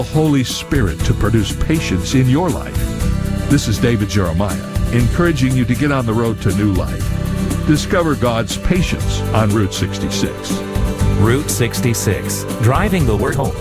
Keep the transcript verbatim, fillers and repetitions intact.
the Holy Spirit to produce patience in your life. This is David Jeremiah, encouraging you to get on the road to new life. Discover God's patience on Route sixty-six. Route sixty-six, driving the word home.